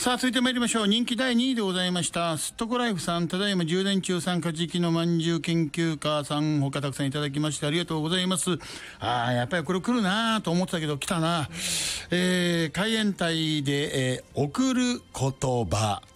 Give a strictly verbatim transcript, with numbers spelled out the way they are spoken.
さあ続いて参りましょう。人気だいにいでございましたスットコライフさん、ただいま充電中参加時期のまんじゅう研究家さん、他たくさんいただきましてありがとうございます。ああやっぱりこれ来るなと思ってたけど来たな。えー、海援隊で、えー、送る言葉